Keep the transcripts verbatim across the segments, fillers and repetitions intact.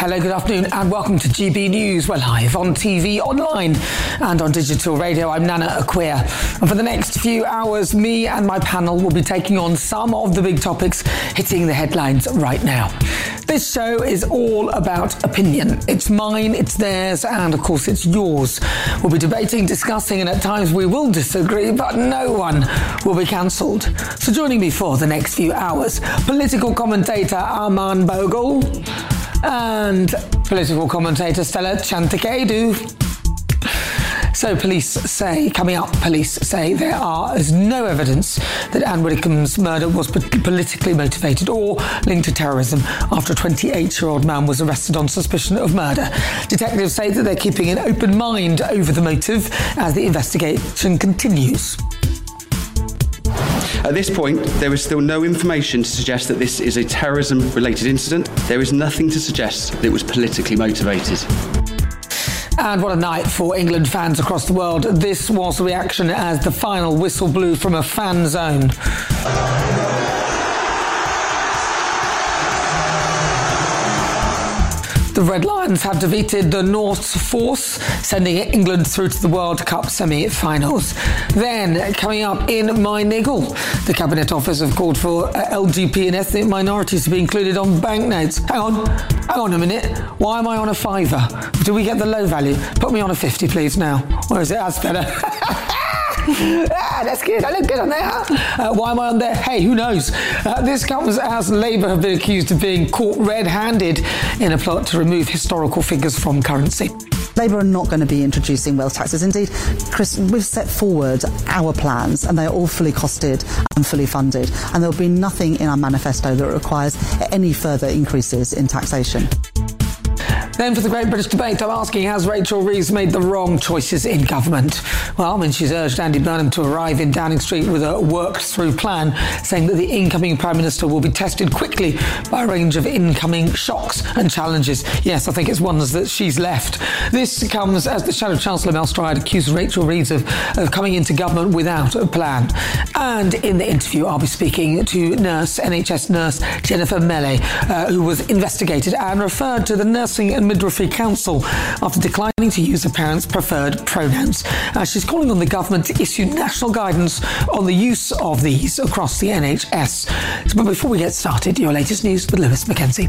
Hello, good afternoon and welcome to G B News. We're live on T V, online and on digital radio. I'm Nana Acquia. And for the next few hours, me and my panel will be taking on some of the big topics hitting the headlines right now. This show is all about opinion. It's mine, it's theirs, and of course it's yours. We'll be debating, discussing, and at times we will disagree, but no one will be cancelled. So joining me for the next few hours, political commentator Aman Bogle and political commentator Stella Chantakedu. So police say, coming up, police say there are, is no evidence that Anne Widdecombe's murder was politically motivated or linked to terrorism after a twenty-eight-year-old man was arrested on suspicion of murder. Detectives say that they're keeping an open mind over the motive as the investigation continues. At this point, there is still no information to suggest that this is a terrorism-related incident. There is nothing to suggest that it was politically motivated. And what a night for England fans across the world. This was the reaction as the final whistle blew from a fan zone. The Red Lions have defeated the North's Force, sending England through to the World Cup semi-finals. Then, coming up in my niggle, the Cabinet Office have called for uh, L G B T and ethnic minorities to be included on banknotes. Hang on, hang on a minute. Why am I on a fiver? Do we get the low value? Put me on a fifty, please, now. Where is it? That's better. Ah, that's good. I look good on there. Uh, why am I on there? Hey, who knows? Uh, this comes as Labour have been accused of being caught red-handed in a plot to remove historical figures from currency. Labour are not going to be introducing wealth taxes. Indeed, Chris, we've set forward our plans and they are all fully costed and fully funded. And there will be nothing in our manifesto that requires any further increases in taxation. Then for the Great British Debate, I'm asking, has Rachel Reeves made the wrong choices in government? Well, I mean, she's urged Andy Burnham to arrive in Downing Street with a worked-through plan, saying that the incoming Prime Minister will be tested quickly by a range of incoming shocks and challenges. Yes, I think it's ones that she's left. This comes as the Shadow Chancellor Mel Stride accused Rachel Reeves of, of coming into government without a plan. And in the interview, I'll be speaking to nurse, N H S nurse Jennifer Mele, uh, who was investigated and referred to the Nursing and Midwifery Council after declining to use her parents' preferred pronouns. Uh, she's calling on the government to issue national guidance on the use of these across the N H S. So, but before we get started, your latest news with Lewis Mackenzie.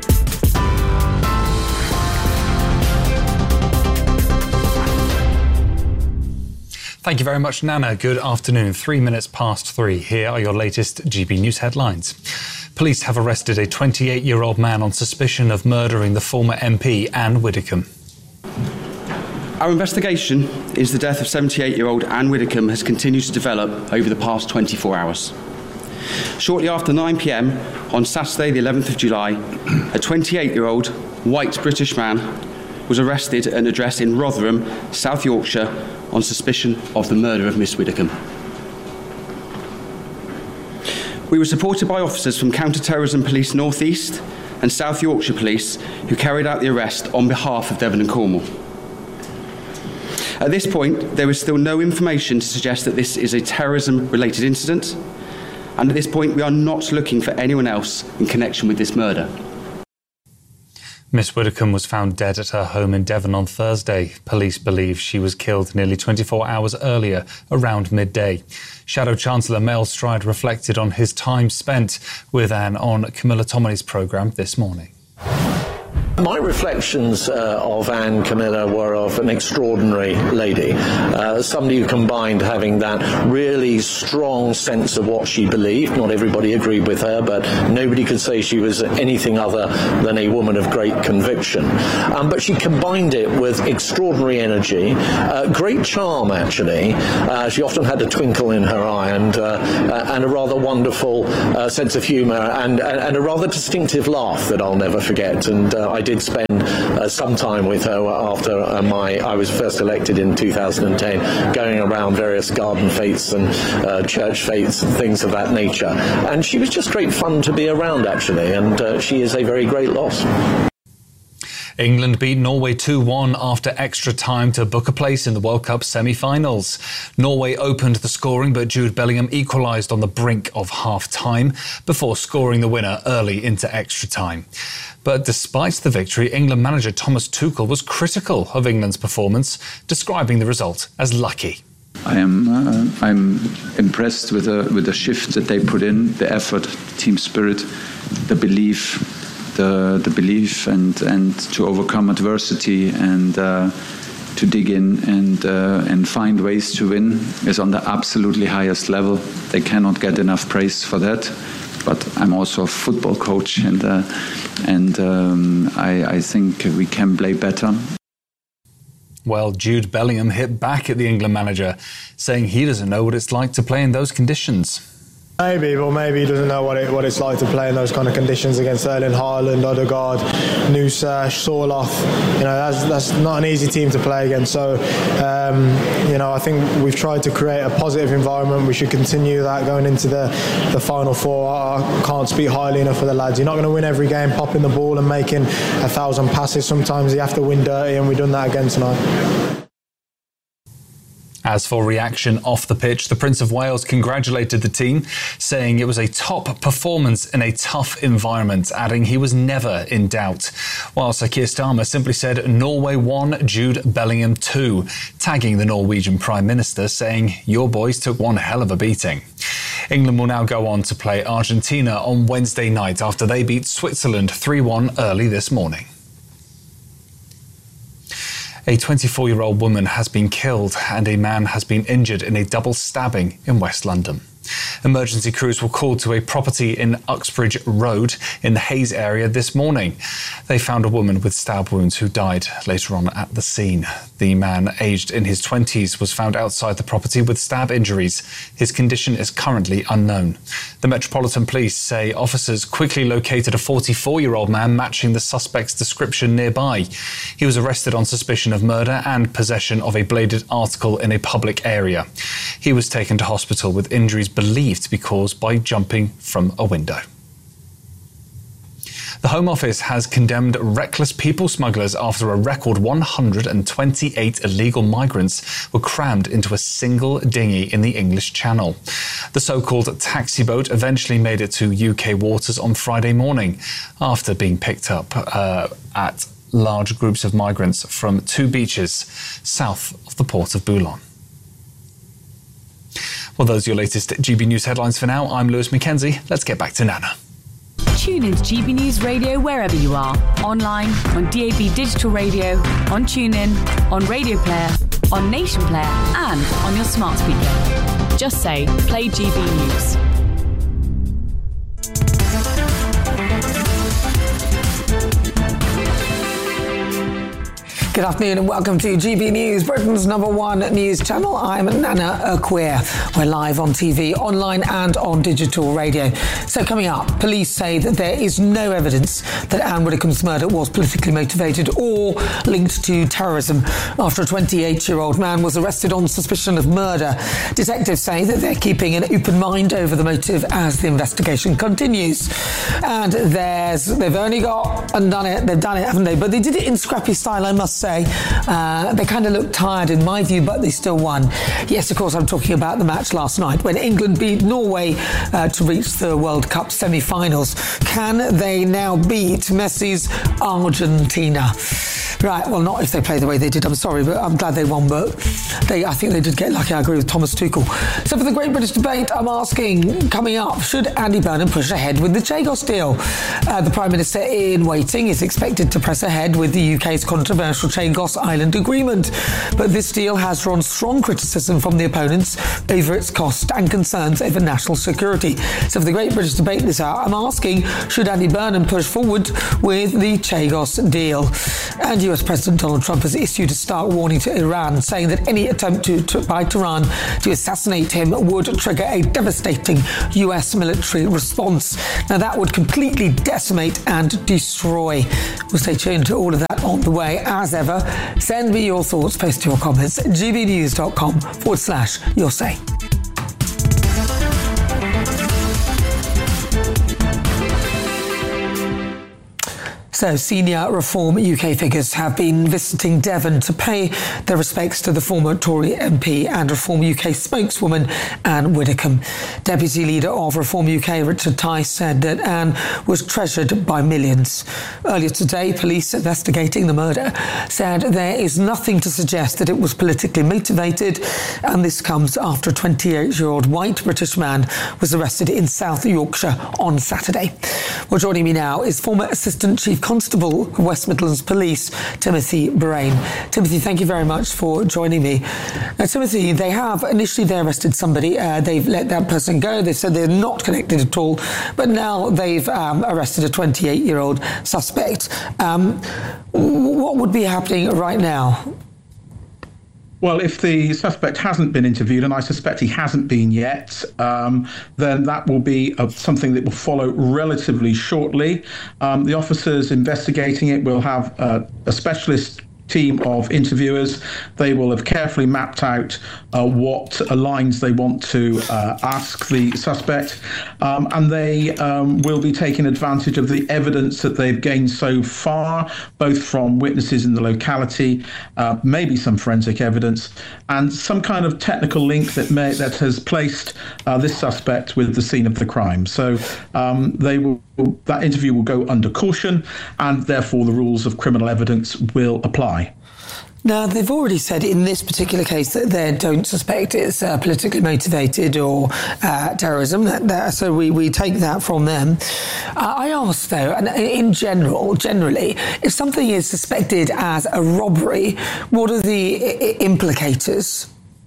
Thank you very much, Nana. Good afternoon. Three minutes past three. Here are your latest G B News headlines. Police have arrested a twenty-eight-year-old man on suspicion of murdering the former M P Anne Widdecombe. Our investigation into the death of seventy-eight-year-old Anne Widdecombe has continued to develop over the past twenty-four hours. Shortly after nine p m on Saturday the eleventh of July, a twenty-eight-year-old white British man was arrested at an address in Rotherham, South Yorkshire, on suspicion of the murder of Miss Widdecombe. We were supported by officers from Counter-Terrorism Police North East and South Yorkshire Police who carried out the arrest on behalf of Devon and Cornwall. At this point, there is still no information to suggest that this is a terrorism-related incident, and at this point we are not looking for anyone else in connection with this murder. Miss Widdecombe was found dead at her home in Devon on Thursday. Police believe she was killed nearly twenty-four hours earlier, around midday. Shadow Chancellor Mel Stride reflected on his time spent with Anne on Camilla Tominey's programme this morning. My reflections uh, of Anne Camilla were of an extraordinary lady, uh, somebody who combined having that really strong sense of what she believed. Not everybody agreed with her, but nobody could say she was anything other than a woman of great conviction. Um, but she combined it with extraordinary energy, uh, great charm actually. Uh, she often had a twinkle in her eye and, uh, and a rather wonderful uh, sense of humour and, and, and a rather distinctive laugh that I'll never forget. And uh, I did spend uh, some time with her after uh, my I was first elected in two thousand ten, going around various garden fetes and uh, church fetes and things of that nature. And she was just great fun to be around, actually, and uh, she is a very great loss. England beat Norway two one after extra time to book a place in the World Cup semi-finals. Norway opened the scoring, but Jude Bellingham equalised on the brink of half-time before scoring the winner early into extra time. But despite the victory, England manager Thomas Tuchel was critical of England's performance, describing the result as lucky. I am uh, I'm impressed with the with the shift that they put in, the effort, team spirit, the belief, the the belief, and and to overcome adversity and uh, to dig in and uh, and find ways to win is on the absolutely highest level. They cannot get enough praise for that. But I'm also a football coach, and uh, and um, I, I think we can play better. Well, Jude Bellingham hit back at the England manager, saying he doesn't know what it's like to play in those conditions. Maybe, but maybe he doesn't know what it, what it's like to play in those kind of conditions against Erling Haaland, Odegaard, Nusa, Sorloth. You know, that's that's not an easy team to play against. So, um, you know, I think we've tried to create a positive environment. We should continue that going into the, the final four. I can't speak highly enough for the lads. You're not going to win every game popping the ball and making a thousand passes. Sometimes you have to win dirty, and we've done that again tonight. As for reaction off the pitch, the Prince of Wales congratulated the team, saying it was a top performance in a tough environment, adding he was never in doubt. While Sir Keir Starmer simply said Norway won, Jude Bellingham two, tagging the Norwegian Prime Minister, saying your boys took one hell of a beating. England will now go on to play Argentina on Wednesday night after they beat Switzerland three one early this morning. A twenty-four-year-old woman has been killed and a man has been injured in a double stabbing in West London. Emergency crews were called to a property in Uxbridge Road in the Hayes area this morning. They found a woman with stab wounds who died later on at the scene. The man, aged in his twenties, was found outside the property with stab injuries. His condition is currently unknown. The Metropolitan Police say officers quickly located a forty-four-year-old man matching the suspect's description nearby. He was arrested on suspicion of murder and possession of a bladed article in a public area. He was taken to hospital with injuries believed to be caused by jumping from a window. The Home Office has condemned reckless people smugglers after a record one hundred twenty-eight illegal migrants were crammed into a single dinghy in the English Channel. The so-called taxi boat eventually made it to U K waters on Friday morning after being picked up uh, at large groups of migrants from two beaches south of the port of Boulogne. Well, those are your latest G B News headlines for now. I'm Lewis Mackenzie. Let's get back to Nana. Tune into G B News Radio wherever you are. Online, on D A B Digital Radio, on TuneIn, on Radio Player, on Nation Player, and on your smart speaker. Just say, play G B News. Good afternoon and welcome to G B News, Britain's number one news channel. I'm Nana Acquia. We're live on T V, online and on digital radio. So coming up, police say that there is no evidence that Anne Widdecombe's murder was politically motivated or linked to terrorism after a twenty-eight-year-old man was arrested on suspicion of murder. Detectives say that they're keeping an open mind over the motive as the investigation continues. And there's, they've only got and done it, they've done it, haven't they? But they did it in scrappy style, I must say. say. Uh, they kind of looked tired in my view, but they still won. Yes, of course, I'm talking about the match last night when England beat Norway uh, to reach the World Cup semi-finals. Can they now beat Messi's Argentina? Right, well, not if they play the way they did. I'm sorry, but I'm glad they won. But they, I think they did get lucky. I agree with Thomas Tuchel. So for the Great British Debate, I'm asking, coming up, should Andy Burnham push ahead with the Chagos deal? Uh, the Prime Minister in waiting is expected to press ahead with the U K's controversial Chagos Island agreement. But this deal has drawn strong criticism from the opponents over its cost and concerns over national security. So for the Great British Debate this hour, I'm asking, should Andy Burnham push forward with the Chagos deal? And U S President Donald Trump has issued a stark warning to Iran, saying that any attempt to, to, by Tehran to assassinate him would trigger a devastating U S military response. Now, that would completely decimate and destroy. We'll stay tuned to all of that on the way. As ever, send me your thoughts, post your comments at gbnews.com forward slash your say. So, senior Reform U K figures have been visiting Devon to pay their respects to the former Tory M P and Reform U K spokeswoman Anne Widdecombe. Deputy leader of Reform U K, Richard Tice, said that Anne was treasured by millions. Earlier today, police investigating the murder said there is nothing to suggest that it was politically motivated, and this comes after a twenty-eight-year-old white British man was arrested in South Yorkshire on Saturday. Well, joining me now is former Assistant Chief Constable of West Midlands Police, Timothy Brain. Timothy, thank you very much for joining me. Now, Timothy, they have, initially they arrested somebody, uh, they've let that person go, they said they're not connected at all, but now they've um, arrested a twenty-eight-year-old suspect. Um, what would be happening right now? Well, if the suspect hasn't been interviewed, and I suspect he hasn't been yet, um, then that will be uh, something that will follow relatively shortly. Um, the officers investigating it will have uh, a specialist team of interviewers. They will have carefully mapped out uh, what uh, lines they want to uh, ask the suspect, um, and they um, will be taking advantage of the evidence that they've gained so far, both from witnesses in the locality, uh, maybe some forensic evidence, and some kind of technical link that may that has placed uh, this suspect with the scene of the crime. So um, they will that interview will go under caution, and therefore the rules of criminal evidence will apply. Now, they've already said in this particular case that they don't suspect it's uh, politically motivated or uh, terrorism. That, that, so we, we take that from them. Uh, I asked, though, and in general, generally, if something is suspected as a robbery, what are the I- implicators?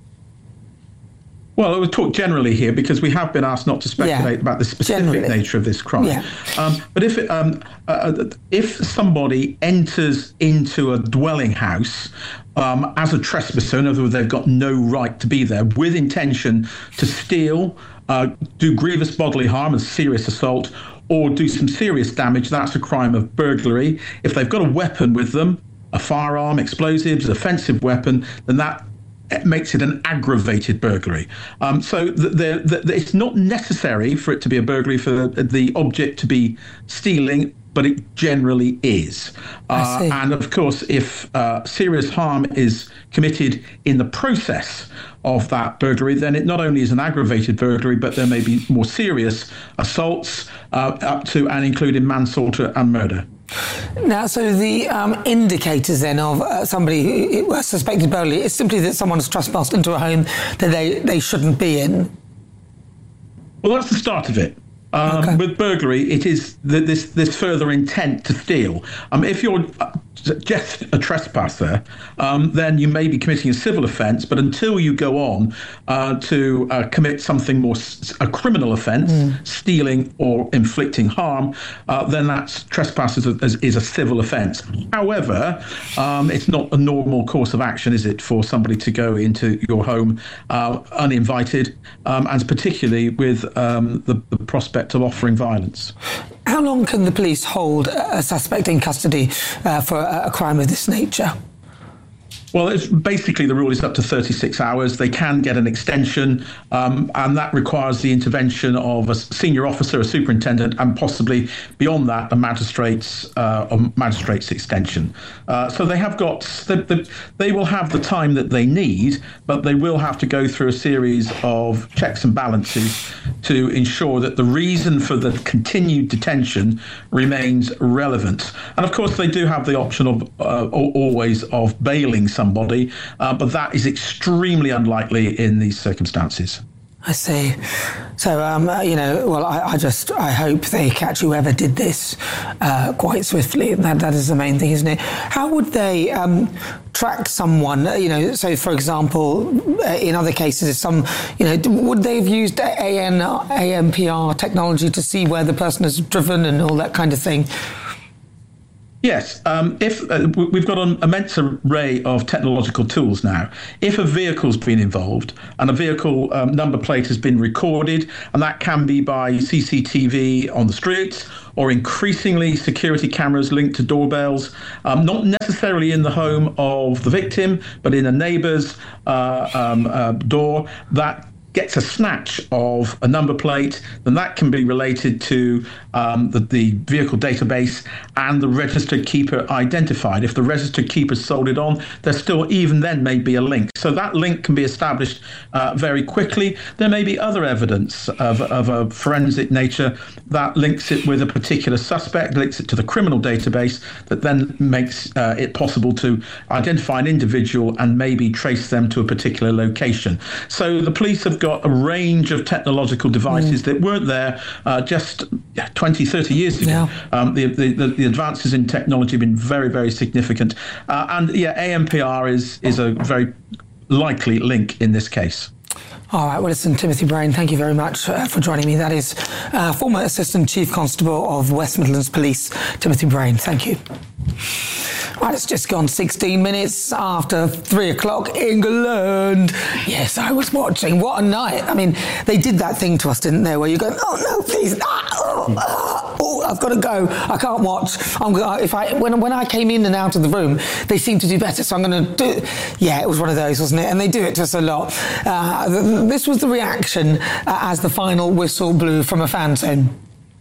Well, we'll talk generally here because we have been asked not to speculate yeah, about the specific generally. nature of this crime. Yeah. Um, but if it, um, uh, if somebody enters into a dwelling house um, as a trespasser, in other words, they've got no right to be there, with intention to steal, uh, do grievous bodily harm and serious assault, or do some serious damage, that's a crime of burglary. If they've got a weapon with them, a firearm, explosives, offensive weapon, then that it makes it an aggravated burglary. Um, so the, the, the, it's not necessary for it to be a burglary for the, the object to be stealing, but it generally is. Uh, and of course, if uh, serious harm is committed in the process of that burglary, then it not only is an aggravated burglary, but there may be more serious assaults uh, up to and including manslaughter and murder. Now, so the um, indicators then of uh, somebody who was suspected burglary is simply that someone's trespassed into a home that they, they shouldn't be in? Well, that's the start of it. Um, okay. With burglary, it is the, this this further intent to steal. Um, if you're just a trespasser, um, then you may be committing a civil offence. But until you go on uh, to uh, commit something more, a criminal offence, mm. stealing or inflicting harm, uh, then that's trespass is a, is a civil offence. However, um, it's not a normal course of action, is it, for somebody to go into your home uh, uninvited, um, and particularly with um, the, the prospect of offering violence. How long can the police hold a suspect in custody uh, for a crime of this nature? Well, it's basically the rule is up to thirty-six hours. They can get an extension, um, and that requires the intervention of a senior officer, a superintendent, and possibly beyond that, a magistrate's uh, a magistrate's extension. Uh, so they have got they, they, they will have the time that they need, but they will have to go through a series of checks and balances to ensure that the reason for the continued detention remains relevant. And of course, they do have the option of uh, always of bailing somebody, uh, but that is extremely unlikely in these circumstances. I see. So, um, you know, well, I, I just, I hope they catch whoever did this uh, quite swiftly. That That is the main thing, isn't it? How would they um, track someone, you know, so, for example, in other cases, if some, you know, would they have used A M P R technology to see where the person has driven and all that kind of thing? Yes, um, if uh, we've got an immense array of technological tools now. If a vehicle's been involved and a vehicle um, number plate has been recorded, and that can be by C C T V on the streets or increasingly security cameras linked to doorbells, um, not necessarily in the home of the victim, but in a neighbour's uh, um, uh, door, that gets a snatch of a number plate, then that can be related to um, the, the vehicle database and the registered keeper identified. If the registered keeper sold it on, there still even then may be a link. So that link can be established uh, very quickly. There may be other evidence of, of a forensic nature that links it with a particular suspect, links it to the criminal database, that then makes uh, it possible to identify an individual and maybe trace them to a particular location. So the police have got a range of technological devices mm. that weren't there uh, just twenty, thirty years ago. Yeah. Um, the, the, the, the advances in technology have been very, very significant. Uh, and yeah, A M P R is, is a very likely link in this case. All right, well, listen, Timothy Brain, thank you very much uh, for joining me. That is uh, former Assistant Chief Constable of West Midlands Police, Timothy Brain. Thank you. Right, it's just gone sixteen minutes after three o'clock, England. Yes, I was watching. What a night. I mean, they did that thing to us, didn't they, where you go, oh, no, please, ah, oh, ah, oh, I've got to go. I can't watch. I'm, if I when, when I came in and out of the room, they seemed to do better, so I'm going to do it. Yeah, it was one of those, wasn't it? And they do it to us a lot. Uh, this was the reaction uh, as the final whistle blew from a fan zone.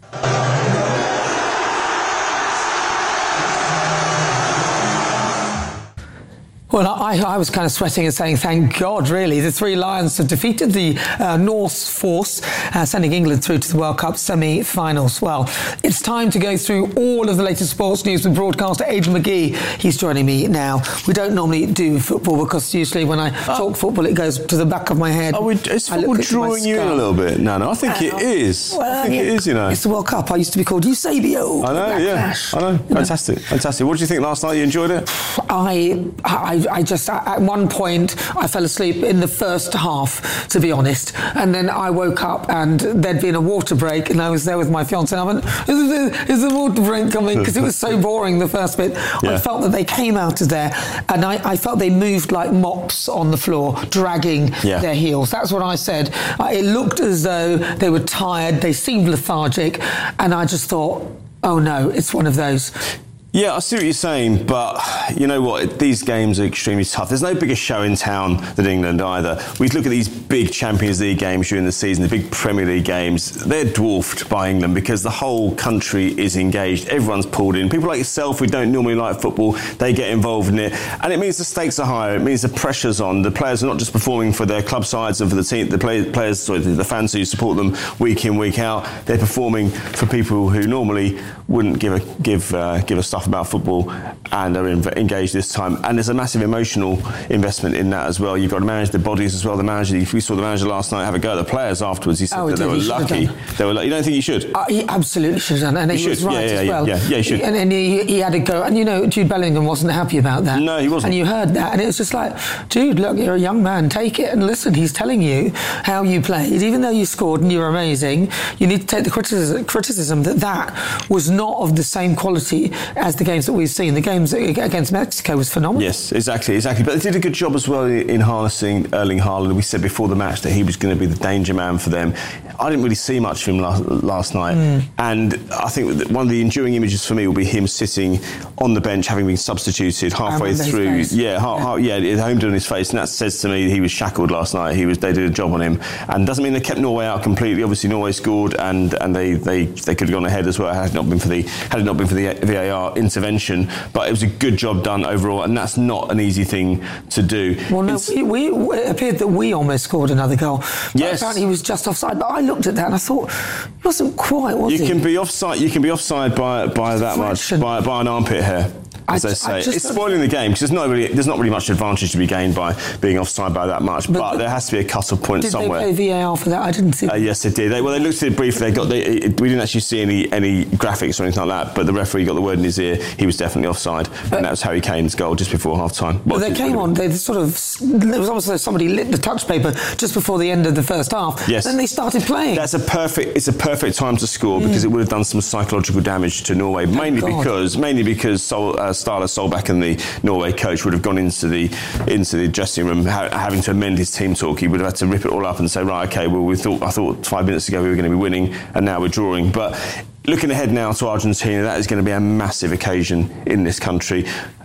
Well, I, I was kind of sweating and saying, thank God, really. The Three Lions have defeated the uh, Norse force, uh, sending England through to the World Cup semi-finals. Well, it's time to go through all of the latest sports news with broadcaster Aidan McGee. He's joining me now. We don't normally do football because usually when I uh, talk football, it goes to the back of my head. Oh, is football drawing you in a little bit? No, no, I think uh, it is. Well, I think yeah, it is, you know. It's the World Cup. I used to be called Eusebio. I know, yeah. I know. Fantastic, fantastic. What did you think last night? You enjoyed it? I... I I just, at one point, I fell asleep in the first half, to be honest. And then I woke up and there'd been a water break and I was there with my fiancée and I went, is the, is the water break coming? Because it was so boring, the first bit. Yeah. I felt that they came out of there and I, I felt they moved like mops on the floor, dragging yeah. their heels. That's what I said. Uh, it looked as though they were tired, they seemed lethargic, and I just thought, oh no, it's one of those. Yeah, I see what you're saying, but you know what? These games are extremely tough. There's no bigger show in town than England either. We look at these big Champions League games during the season, the big Premier League games. They're dwarfed by England because the whole country is engaged. Everyone's pulled in. People like yourself who don't normally like football, they get involved in it. And it means the stakes are higher. It means the pressure's on. The players are not just performing for their club sides and for the team, the play, players, sorry, the fans who support them week in, week out. They're performing for people who normally wouldn't give a give uh, give a stuff about football and are in, engaged this time. And there's a massive emotional investment in that as well. You've got to manage the bodies as well. The manager, we saw the manager last night have a go at the players afterwards. He said oh, that they were lucky. They were. You don't think he should? Uh, he absolutely should have done, and he, he was right yeah, yeah, as well. Yeah, yeah, yeah, he should. And, and he, he had a go. And you know, Jude Bellingham wasn't happy about that. No, he wasn't. And you heard that, and it was just like, Jude, look, you're a young man. Take it and listen. He's telling you how you played, even though you scored and you were amazing. You need to take the criticism, criticism that that was not of the same quality as the games that we've seen. The games against Mexico was phenomenal. Yes, exactly, exactly. But they did a good job as well in harnessing Erling Haaland. We said before the match that he was going to be the danger man for them. I didn't really see much of him last, last night. Mm. And I think that one of the enduring images for me will be him sitting on the bench, having been substituted halfway through. Yeah, half, yeah. Half, yeah, home doing his face. And that says to me he was shackled last night. He was. They did a job on him. And doesn't mean they kept Norway out completely. Obviously, Norway scored and, and they, they, they could have gone ahead as well had it not been for the had it not been for the V A R intervention. But it was a good job done overall, and that's not an easy thing to do. Well, no, we, we, it appeared that we almost scored another goal. Yes. Apparently he was just offside, but I looked at that and I thought, he wasn't quite, was you he? You can be offside, you can be offside by, by that much, by, by an armpit hair. As I, they say, it's spoiling the game because there's not really there's not really much advantage to be gained by being offside by that much. But, but there has to be a cut-off point did somewhere. Did they play V A R for that? I didn't see. Uh, yes, they did. They, well, they looked at it briefly. They got they, it, we didn't actually see any any graphics or anything like that. But the referee got the word in his ear. He was definitely offside, but, and that was Harry Kane's goal just before half-time. But they came on. They sort of it was almost like somebody lit the touch paper just before the end of the first half. Yes. Then they started playing. That's a perfect. It's a perfect time to score because mm. it would have done some psychological damage to Norway, mainly oh, because mainly because Sol, uh, Ståle Solbakken and the Norway coach would have gone into the into the dressing room ha- having to amend his team talk. He would have had to rip it all up and say, right, okay, well, we thought I thought five minutes ago we were going to be winning, and now we're drawing. But looking ahead now to Argentina, that is going to be a massive occasion in this country.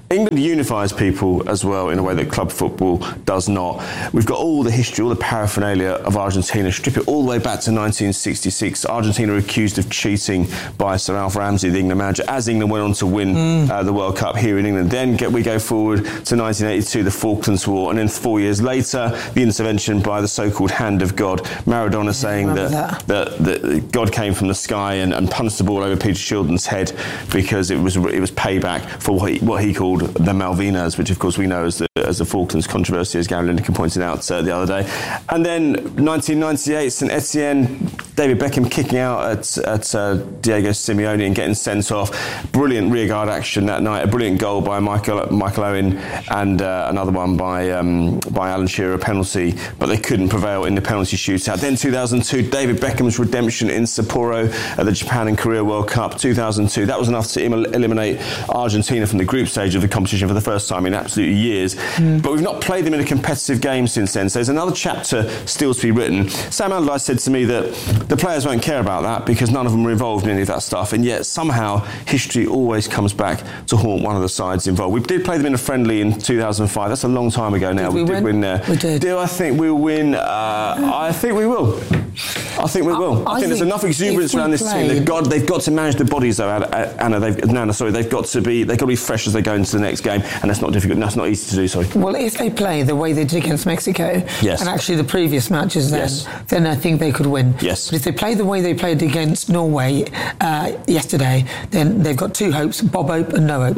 England unifies people as well in a way that club football does not. We've got all the history, all the paraphernalia of Argentina. Strip it all the way back to nineteen sixty-six. Argentina accused of cheating by Sir Alf Ramsey, the England manager, as England went on to win mm. uh, the World Cup here in England. Then get, we go forward to nineteen eighty-two, the Falklands War, and then four years later, the intervention by the so-called hand of God. Maradona yeah, saying that that. That, that God came from the sky and, and punched the ball over Peter Shilton's head because it was it was payback for what he, what he called the Malvinas, which of course we know as the, as the Falklands controversy, as Gary Lineker pointed out uh, the other day. And then nineteen ninety-eight, Saint Etienne, David Beckham kicking out at, at uh, Diego Simeone and getting sent off. Brilliant rearguard action that night. A brilliant goal by Michael Michael Owen and uh, another one by um, by Alan Shearer, a penalty, but they couldn't prevail in the penalty shootout. Then two thousand two, David Beckham's redemption in Sapporo at the Japan and Korea World Cup. two thousand two, that was enough to im- eliminate Argentina from the group stage of the competition for the first time in absolutely years. Mm. But we've not played them in a competitive game since then. So there's another chapter still to be written. Sam Allardyce said to me that the players won't care about that because none of them were involved in any of that stuff, and yet somehow history always comes back to haunt one of the sides involved. We did play them in a friendly in two thousand five. That's a long time ago now. Did we, we did win, win there. We did. Do I think we'll win? Uh, I think we will. I think we will. I, I, I think, think there's enough exuberance around this team. They've got, they've got to manage the bodies, though, Anna. They've, Nana, sorry, they've got to be, they've got to be fresh as they go into the next game, and that's not difficult. That's not easy to do. Sorry. Well, if they play the way they did against Mexico, yes. and actually the previous matches, then yes. then I think they could win. Yes. But if they play the way they played against Norway uh, yesterday, then they've got two hopes: Bob Hope and no hope.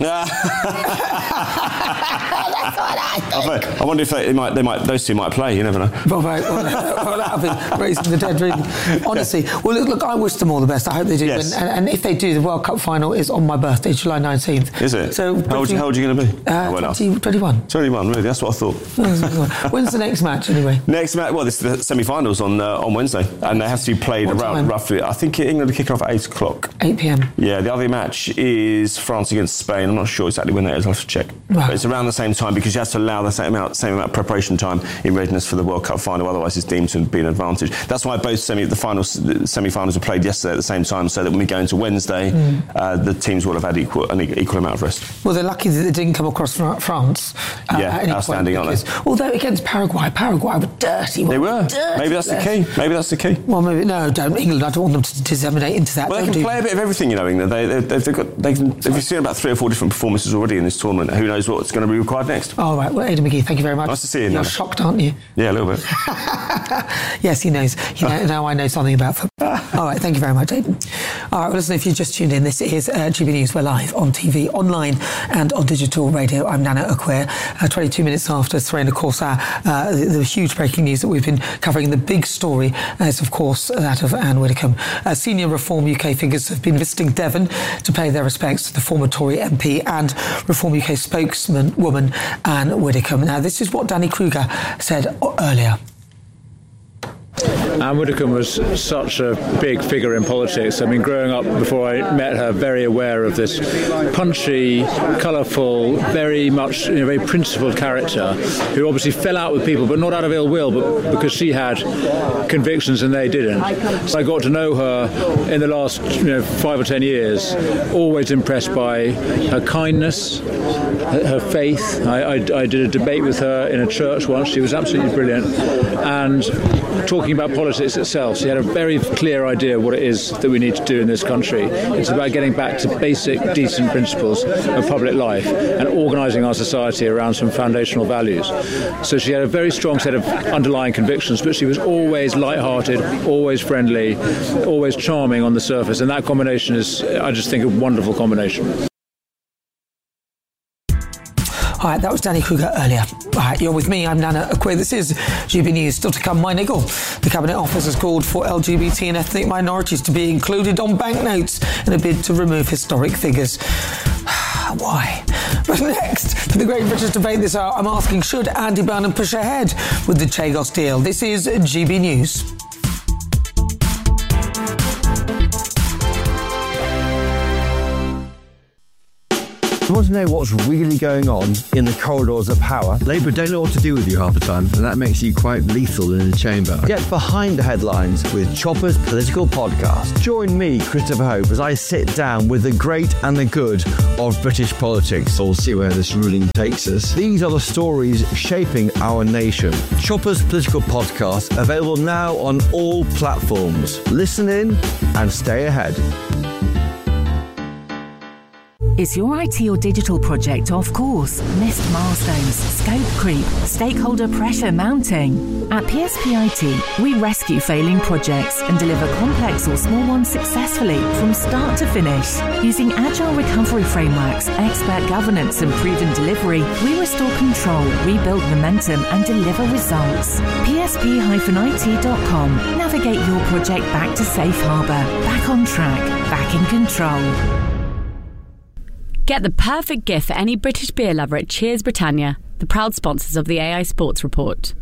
That's what I think. I wonder if they, they might, they might, those two might play. You never know. Bob Hope, well, that'll be raising the dead, really. Honestly, well, look, look, I wish them all the best. I hope they do yes. win. And, and if they do, the World Cup final is on my birthday, July nineteenth. Is it? So how old, how old are you going to be? Uh, well twenty, twenty-one. twenty-one, really? That's what I thought. When's the next match, anyway? Next match, well, this is the semi-finals on uh, on Wednesday, and they have to be played what around time? roughly. I think England will kick off at eight o'clock. eight p.m. Yeah, the other match is France against Spain. I'm not sure exactly when that is. I'll have to check. Right. But it's around the same time because you have to allow the same amount, same amount of preparation time in readiness for the World Cup final. Otherwise, it's deemed to be an advantage. That's why both semi the finals, the semi-finals were played yesterday at the same time, so that when we go into Wednesday, mm. uh, the teams will have had equal an equal amount of rest. Well, they're lucky that they didn't come across France. Uh, yeah, at any outstanding, point because, aren't they? Although against Paraguay, Paraguay were dirty. They were. Dirty maybe that's players. the key. Maybe that's the key. Well, maybe no. Don't England. I don't want them to disseminate into that. Well, don't they can do play a bit of everything, you know. England. They, they, they've, they've got. They can, they've seen about three or four different performances already in this tournament. Who knows what's going to be required next? All right. Well, Aidan McGee, thank you very much. Nice to see you. You're Nana. shocked, aren't you? Yeah, a little bit. Yes, he knows. You know, now I know something about football. All right, thank you very much, Aidan. All right, well, listen, if you just tuned in, this is uh, G B News. We're live on T V, online and on digital radio. I'm Nana Acquia. Uh, twenty-two minutes after three, and of course, our, uh, the, the huge breaking news that we've been covering, the big story is, of course, that of Anne Widdecombe. Uh, senior Reform U K figures have been visiting Devon to pay their respects to the former Tory M P and Reform U K spokesman woman Anne Widdecombe. Now, this is what Danny Kruger said earlier. Anne Widdecombe was such a big figure in politics. I mean, growing up before I met her, very aware of this punchy, colourful, very much, you know, very principled character who obviously fell out with people, but not out of ill will, but because she had convictions and they didn't. So I got to know her in the last, you know, five or ten years, always impressed by her kindness, her faith. I, I, I did a debate with her in a church once. She was absolutely brilliant. And talking about politics itself, she had a very clear idea of what it is that we need to do in this country. It's about getting back to basic, decent principles of public life and organising our society around some foundational values. So she had a very strong set of underlying convictions, but she was always light-hearted, always friendly, always charming on the surface, and that combination is, I just think, a wonderful combination. All right, that was Danny Kruger earlier. All right, you're with me, I'm Nana Acquia. This is G B News. Still to come, my niggle. The Cabinet Office has called for L G B T and ethnic minorities to be included on banknotes in a bid to remove historic figures. Why? But next, for the Great British Debate this hour, I'm asking, should Andy Burnham push ahead with the Chagos deal? This is G B News. you want to know what's really going on in the corridors of power? Labour don't know what to do with you half the time, and that makes you quite lethal in the chamber. Get behind the headlines with Chopper's Political Podcast. Join me, Christopher Hope, as I sit down with the great and the good of British politics. We'll see where this ruling takes us. These are the stories shaping our nation. Chopper's Political Podcast, available now on all platforms. Listen in and stay ahead. Is your I T or digital project off course? Missed milestones, scope creep, stakeholder pressure mounting? At P S P I T, we rescue failing projects and deliver complex or small ones successfully from start to finish. Using agile recovery frameworks, expert governance and proven delivery, we restore control, rebuild momentum and deliver results. P S P I T dot com. Navigate your project back to safe harbour, back on track, back in control. Get the perfect gift for any British beer lover at Cheers Britannia, the proud sponsors of the A I Sports Report.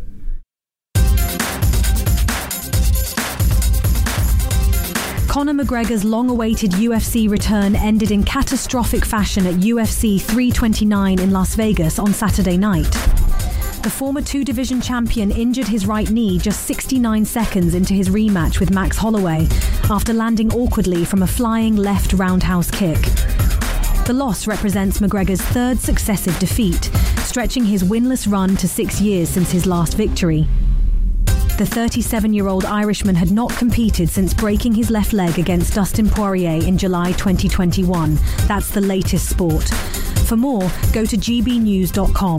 Conor McGregor's long-awaited U F C return ended in catastrophic fashion at U F C three twenty-nine in Las Vegas on Saturday night. The former two-division champion injured his right knee just sixty-nine seconds into his rematch with Max Holloway after landing awkwardly from a flying left roundhouse kick. The loss represents McGregor's third successive defeat, stretching his winless run to six years since his last victory. The thirty-seven-year-old Irishman had not competed since breaking his left leg against Dustin Poirier in July twenty twenty-one. That's the latest sport. For more, go to g b news dot com.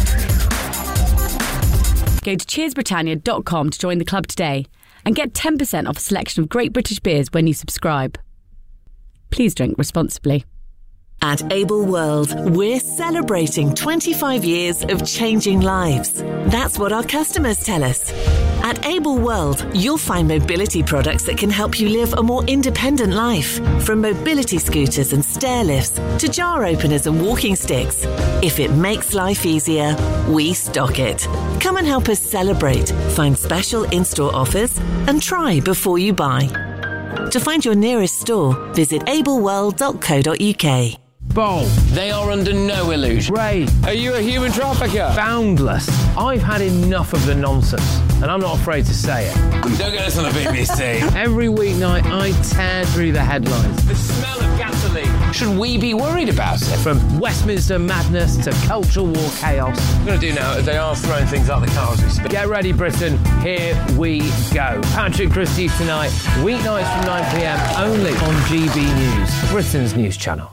Go to cheers britannia dot com to join the club today and get ten percent off a selection of great British beers when you subscribe. Please drink responsibly. At Able World, we're celebrating twenty-five years of changing lives. That's what our customers tell us. At Able World, you'll find mobility products that can help you live a more independent life. From mobility scooters and stair lifts to jar openers and walking sticks. If it makes life easier, we stock it. Come and help us celebrate, find special in-store offers, and try before you buy. To find your nearest store, visit able world dot co dot u k. Bold. They are under no illusion. Ray. Are you a human trafficker? Boundless. I've had enough of the nonsense, and I'm not afraid to say it. Don't get this on the B B C. Every weeknight, I tear through the headlines. The smell of gasoline. Should we be worried about it? From Westminster madness to cultural war chaos. What I'm going to do now is they are throwing things out the car as we speak. Get ready, Britain. Here we go. Patrick Christie's tonight, weeknights from nine p m, only on G B News, Britain's news channel.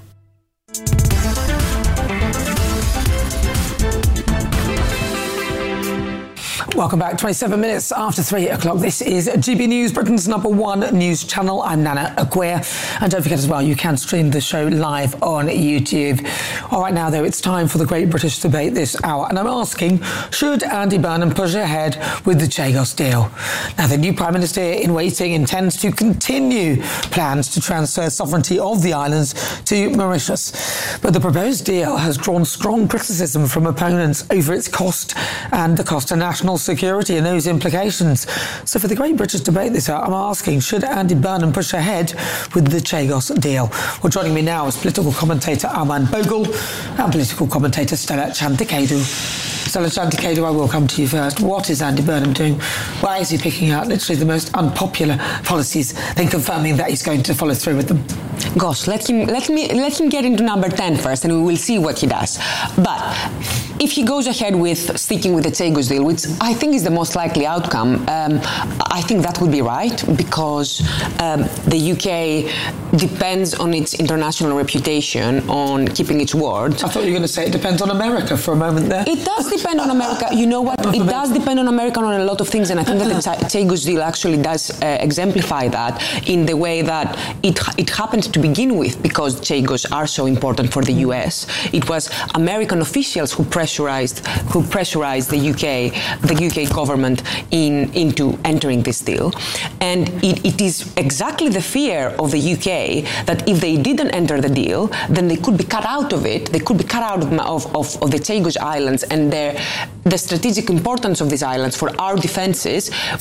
Welcome back. twenty-seven minutes after three o'clock. This is G B News, Britain's number one news channel. I'm Nana Acquia. And don't forget as well, you can stream the show live on YouTube. All right, now, though, it's time for the Great British Debate this hour. And I'm asking, should Andy Burnham push ahead with the Chagos deal? Now, the new Prime Minister in waiting intends to continue plans to transfer sovereignty of the islands to Mauritius. But the proposed deal has drawn strong criticism from opponents over its cost and the cost of national security and those implications. So for the Great British Debate this hour, I'm asking, should Andy Burnham push ahead with the Chagos deal? Well, joining me now is political commentator Armand Bogle and political commentator Stella Chantikadu. Stella Chantikadu, I will come to you first. What is Andy Burnham doing? Why is he picking out literally the most unpopular policies, then confirming that he's going to follow through with them? Gosh, let him let me let him get into number ten first, and we will see what he does. But if he goes ahead with sticking with the Chagos deal, which I think is the most likely outcome, um, I think that would be right, because um, the U K depends on its international reputation on keeping its word. I thought you were going to say it depends on America for a moment there. It does depend on America. You know what? It does depend on America on a lot of things, and I think that the Chagos deal actually does uh, exemplify that in the way that it it happened to begin with, because Chagos are so important for the U S. It was American officials who pressurized who pressurized the U K, the U K government in into entering this deal, and it, it is exactly the fear of the U K that if they didn't enter the deal, then they could be cut out of it. They could be cut out of of, of, of the Chagos Islands and their the strategic importance of these islands for our defenses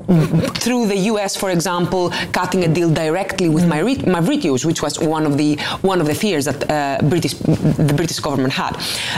through the U S, for example, cutting a deal directly with mm. Mauritius, which was one of the one of the fears that uh, British the British government had.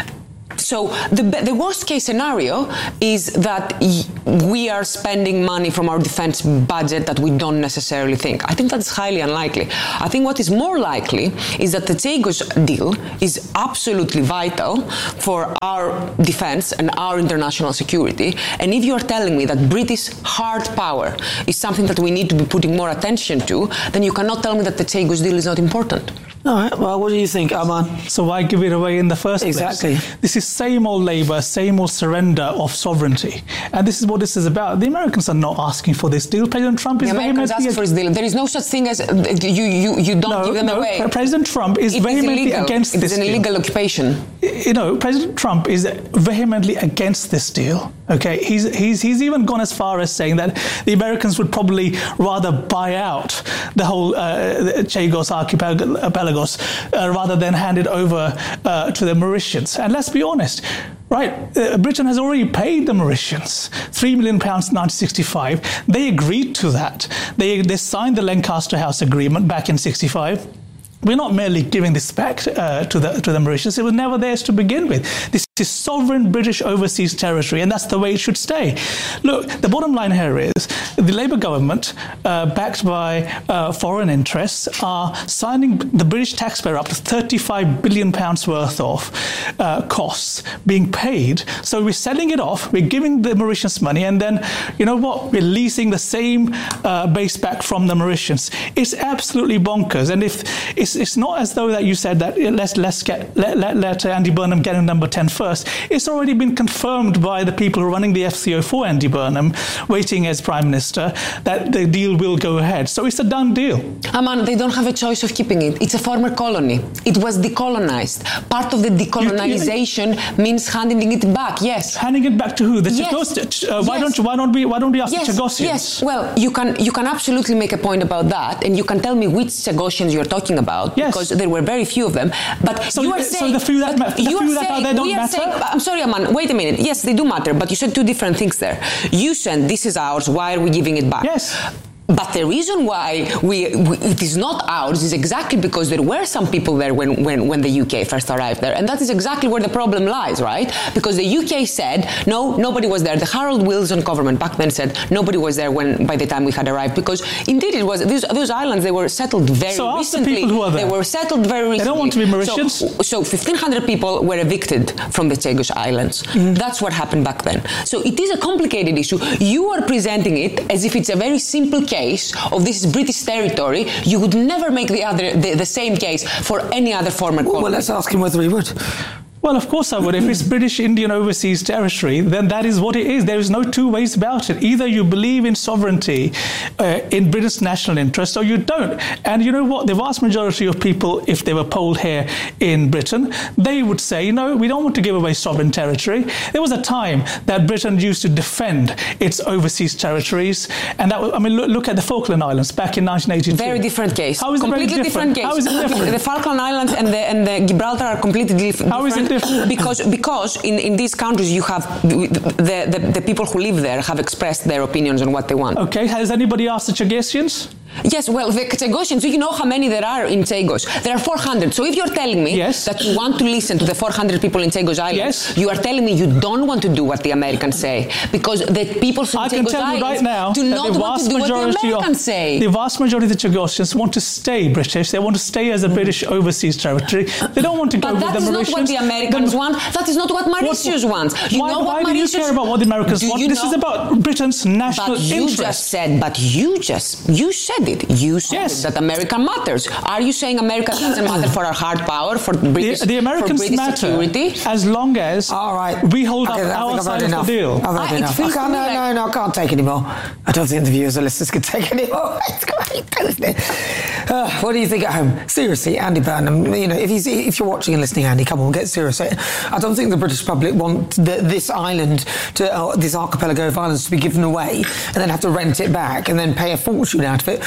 So the, the worst case scenario is that we are spending money from our defense budget that we don't necessarily think. I think that's highly unlikely. I think what is more likely is that the Chagos deal is absolutely vital for our defense and our international security. And if you are telling me that British hard power is something that we need to be putting more attention to, then you cannot tell me that the Chagos deal is not important. All right, well, what do you think, Aman? So why give it away in the first exactly. place? This is same old Labour, same old surrender of sovereignty. And this is what this is about. The Americans are not asking for this deal. President Trump is the Americans ask for this deal. There is no such thing as uh, you, you, you don't no, give them no, away. President Trump is it vehemently is against it this deal. It is an illegal occupation. You know, President Trump is vehemently against this deal. Okay, he's, he's, he's even gone as far as saying that the Americans would probably rather buy out the whole uh, Chagos archipelagos uh, rather than hand it over uh, to the Mauritians. And let's be honest, right, uh, Britain has already paid the Mauritians three million pounds in nineteen sixty-five. They agreed to that. They, they signed the Lancaster House Agreement back in sixty-five. We're not merely giving this back uh, to the to the Mauritians. It was never theirs to begin with. This is sovereign British overseas territory, and that's the way it should stay. Look, the bottom line here is the Labour government, uh, backed by uh, foreign interests, are signing the British taxpayer up to thirty-five billion pounds worth of uh, costs being paid. So we're selling it off, we're giving the Mauritians money, and then, you know what, we're leasing the same uh, base back from the Mauritians. It's absolutely bonkers. And if it's It's not as though that you said that let's let's get let let, let Andy Burnham get in number ten first. It's already been confirmed by the people who are running the F C O for Andy Burnham, waiting as Prime Minister, that the deal will go ahead. So it's a done deal. Aman, they don't have a choice of keeping it. It's a former colony. It was decolonized. Part of the decolonization you, you, means handing it back. Yes. Handing it back to who? The yes. Chagosians. Uh, why yes. don't you, why don't we why don't we ask yes. the Chagosians? Yes. Well, you can you can absolutely make a point about that, and you can tell me which Chagosians you're talking about. Yes. Because there were very few of them. But so, you are so saying... the few that, ma- the you few are that saying, are there don't we are matter? Saying, I'm sorry, Aman, wait a minute. Yes, they do matter, but you said two different things there. You said, this is ours, why are we giving it back? Yes. But the reason why we, we, it is not ours is exactly because there were some people there when, when, when the U K first arrived there. And that is exactly where the problem lies, right? Because the U K said, no, nobody was there. The Harold Wilson government back then said nobody was there when by the time we had arrived. Because indeed it was, these, those islands, they were settled very so recently. The people who are there. They were settled very recently. They don't want to be Mauritians. So, so fifteen hundred people were evicted from the Chagos Islands. Mm. That's what happened back then. So it is a complicated issue. You are presenting it as if it's a very simple case of this is British territory. You would never make the other the, the same case for any other former colony. Well, let's ask him whether he would. Well, of course I would. If it's British Indian overseas territory, then that is what it is. There is no two ways about it. Either you believe in sovereignty uh, in British national interest or you don't. And you know what? The vast majority of people, if they were polled here in Britain, they would say, no, we don't want to give away sovereign territory. There was a time that Britain used to defend its overseas territories. And that was, I mean, look, look at the Falkland Islands back in nineteen eighty-two. Very different case. How is completely it very different? different case. How is it different? The Falkland Islands and the, and the Gibraltar are completely different. How is it different? Because because in, in these countries you have the, the the people who live there have expressed their opinions on what they want. Okay, has anybody asked the Chagosians? Yes, well, the Chagosians, do you know how many there are in Chagos? There are four hundred. So if you're telling me yes. that you want to listen to the four hundred people in Chagos Islands, yes. you are telling me you don't want to do what the Americans say. Because the people from I Chagos can tell Islands you right now do not want to do what the Americans of, say. The vast majority of the Chagosians want to stay British. They want to stay as a British overseas territory. They don't want to go but with the Mauritians. That is not what the Americans the, want. That is not what Mauritius what, wants. You why know what why Mauritius, do you care about what the Americans want? This know, is about Britain's national but you interest. Just said, but you just, you said it. You said yes. that America matters. Are you saying America doesn't matter for our hard power, for British, the, the Americans for British matter security? As long as All right. we hold okay, up our side of the deal. I've heard ah, enough. I can't, no, like... no, no, I can't take any more. I don't think the viewers or listeners can take any more. It's great, isn't it? Uh, what do you think at home? Seriously, Andy Burnham, you know, if, he's, if you're watching and listening, Andy, come on, get serious. I don't think the British public want the, this island, to uh, this archipelago of islands to be given away and then have to rent it back and then pay a fortune out of it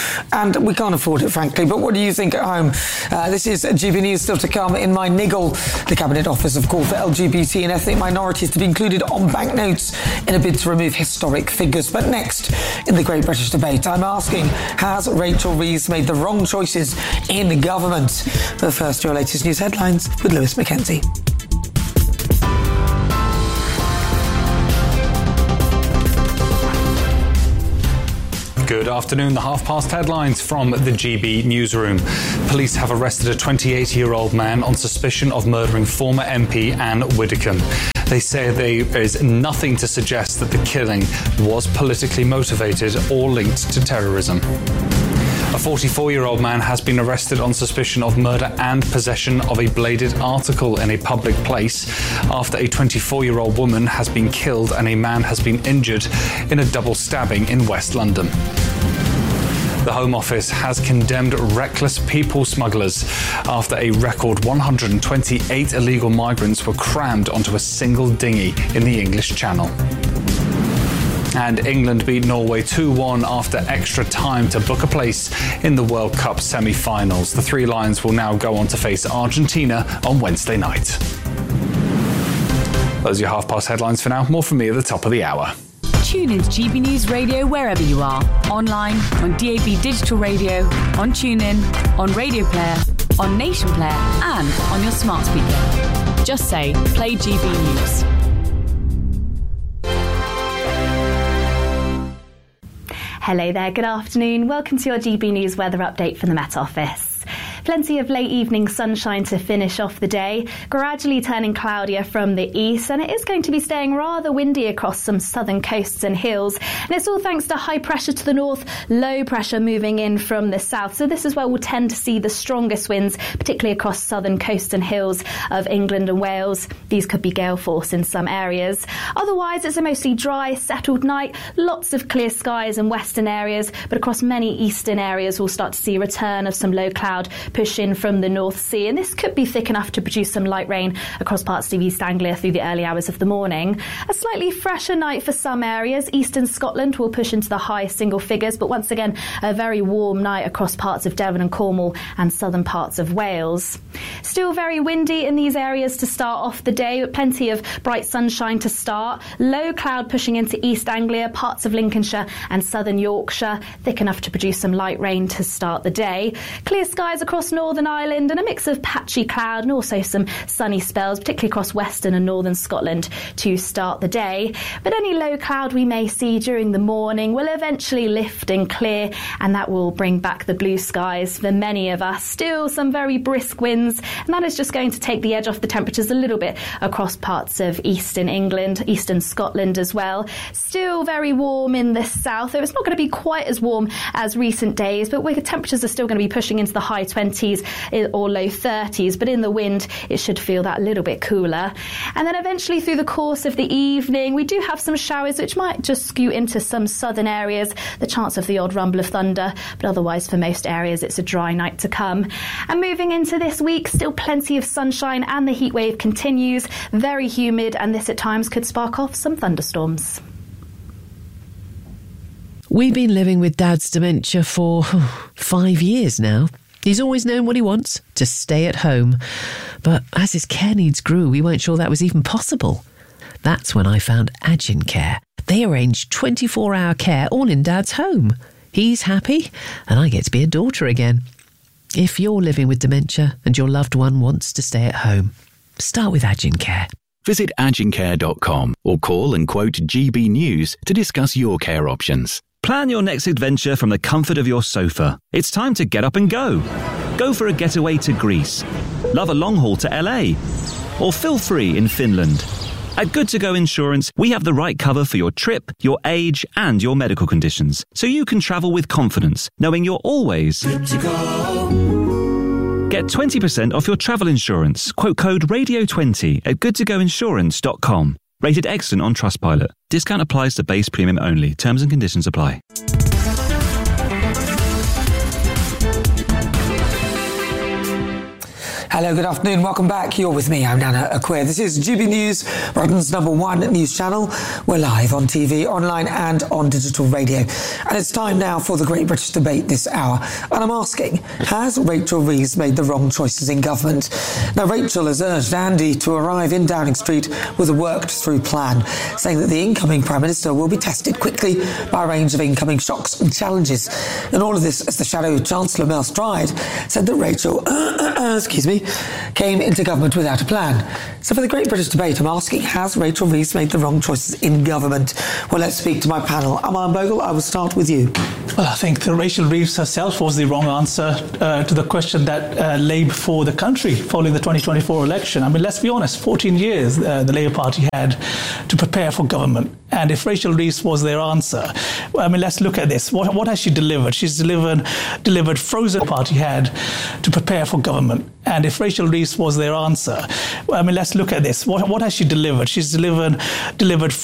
and we can't afford it, frankly. But what do you think at home? Uh, this is G B News still to come. In my niggle, the Cabinet Office have called for L G B T and ethnic minorities to be included on banknotes in a bid to remove historic figures. But next, in the Great British Debate, I'm asking, has Rachel Reeves made the wrong choices in government? But first, your latest news headlines with Lewis Mackenzie. Good afternoon. The half-past headlines from the G B newsroom. Police have arrested a twenty-eight-year-old man on suspicion of murdering former M P Anne Widdecombe. They say there is nothing to suggest that the killing was politically motivated or linked to terrorism. A forty-four-year-old man has been arrested on suspicion of murder and possession of a bladed article in a public place after a twenty-four-year-old woman has been killed and a man has been injured in a double stabbing in West London. The Home Office has condemned reckless people smugglers after a record one hundred twenty-eight illegal migrants were crammed onto a single dinghy in the English Channel. And England beat Norway two one after extra time to book a place in the World Cup semi-finals. The Three Lions will now go on to face Argentina on Wednesday night. Those are your half-past headlines for now. More from me at the top of the hour. Tune in to G B News Radio wherever you are. Online, on D A B Digital Radio, on TuneIn, on Radio Player, on Nation Player, and on your smart speaker. Just say, play G B News. Hello there, good afternoon. Welcome to your G B News weather update from the Met Office. Plenty of late evening sunshine to finish off the day, gradually turning cloudier from the east, and it is going to be staying rather windy across some southern coasts and hills. And it's all thanks to high pressure to the north, low pressure moving in from the south. So this is where we'll tend to see the strongest winds, particularly across southern coasts and hills of England and Wales. These could be gale force in some areas. Otherwise, it's a mostly dry, settled night, lots of clear skies in western areas, but across many eastern areas we'll start to see a return of some low cloud push in from the North Sea, and this could be thick enough to produce some light rain across parts of East Anglia through the early hours of the morning. A slightly fresher night for some areas. Eastern Scotland will push into the high single figures, but once again a very warm night across parts of Devon and Cornwall and southern parts of Wales. Still very windy in these areas to start off the day, but plenty of bright sunshine to start. Low cloud pushing into East Anglia, parts of Lincolnshire and southern Yorkshire, thick enough to produce some light rain to start the day. Clear skies across Northern Ireland and a mix of patchy cloud and also some sunny spells, particularly across western and northern Scotland to start the day. But any low cloud we may see during the morning will eventually lift and clear, and that will bring back the blue skies for many of us. Still some very brisk winds, and that is just going to take the edge off the temperatures a little bit across parts of eastern England, eastern Scotland as well. Still very warm in the south, though it's not going to be quite as warm as recent days, but where temperatures are still going to be pushing into the high twenties or low thirties, but in the wind it should feel that a little bit cooler. And then eventually through the course of the evening we do have some showers which might just skew into some southern areas, the chance of the odd rumble of thunder, but otherwise for most areas it's a dry night to come. And moving into this week, still plenty of sunshine and the heat wave continues, very humid, and this at times could spark off some thunderstorms. We've been living with Dad's dementia for oh, five years now. He's always known what he wants, to stay at home. But as his care needs grew, we weren't sure that was even possible. That's when I found Agincare. They arrange twenty-four hour care all in Dad's home. He's happy, and I get to be a daughter again. If you're living with dementia and your loved one wants to stay at home, start with Agincare. Visit agincare dot com or call and quote G B News to discuss your care options. Plan your next adventure from the comfort of your sofa. It's time to get up and go. Go for a getaway to Greece. Love a long haul to L A. Or feel free in Finland. At Good To Go Insurance, we have the right cover for your trip, your age, and your medical conditions, so you can travel with confidence, knowing you're always good to go. Get twenty percent off your travel insurance. Quote code radio twenty at good to go insurance dot com. Rated excellent on Trustpilot. Discount applies to base premium only. Terms and conditions apply. Hello, good afternoon. Welcome back. You're with me. I'm Nana Acquia. This is G B News, Britain's number one news channel. We're live on T V, online and on digital radio. And it's time now for the Great British Debate this hour. And I'm asking, has Rachel Reeves made the wrong choices in government? Now, Rachel has urged Andy to arrive in Downing Street with a worked-through plan, saying that the incoming Prime Minister will be tested quickly by a range of incoming shocks and challenges. And all of this as the Shadow Chancellor Mel Stride said that Rachel, excuse me, came into government without a plan. So for the Great British Debate, I'm asking, has Rachel Reeves made the wrong choices in government? Well, let's speak to my panel. Aman Bogle, I will start with you. Well, I think that Rachel Reeves herself was the wrong answer uh, to the question that uh, lay before the country following the twenty twenty-four election. I mean, let's be honest, fourteen years uh, the Labour Party had to prepare for government. And if Rachel Reeves was their answer, I mean, let's look at this. What, what has she delivered? She's delivered delivered frozen party had to prepare for government. And if Rachel Reeves was their answer, I mean, let's look at this. What, what has she delivered? She's delivered delivered